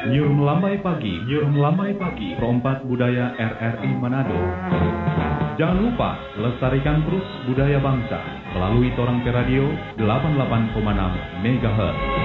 Nyur Melambai Pagi, Pro 4 Budaya RRI Manado. Jangan lupa lestarikan terus budaya bangsa melalui Torang Pe Radio 88,6 MHz.